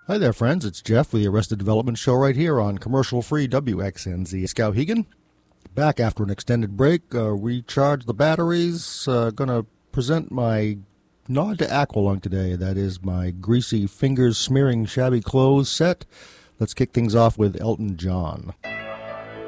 Hi there, friends. It's Jeff with the Arrested Development Show right here on commercial-free WXNZ. Skowhegan, back after an extended break, recharge the batteries. Going to present my nod to Aqualung today. That is my greasy fingers smearing shabby clothes set. Let's kick things off with Elton John.